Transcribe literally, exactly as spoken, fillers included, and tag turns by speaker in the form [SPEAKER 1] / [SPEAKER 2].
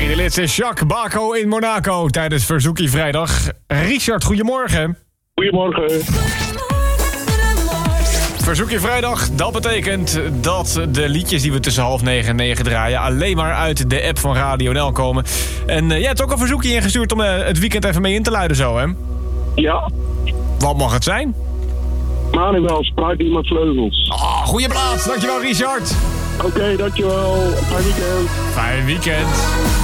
[SPEAKER 1] Erelitse Jacques Bako in Monaco tijdens Verzoekie Vrijdag. Richard, goedemorgen.
[SPEAKER 2] Goedemorgen.
[SPEAKER 1] Verzoekie Vrijdag, dat betekent dat de liedjes die we tussen half negen en negen draaien alleen maar uit de app van Radio N L komen. En uh, jij hebt ook een verzoekje ingestuurd om uh, het weekend even mee in te luiden zo, hè?
[SPEAKER 2] Ja.
[SPEAKER 1] Wat mag het zijn?
[SPEAKER 2] Manuel, Spruit iemand vleugels.
[SPEAKER 1] Oh, goeie plaats. Dankjewel, Richard.
[SPEAKER 2] Oké, okay, dankjewel. Fijn weekend.
[SPEAKER 1] Fijn weekend.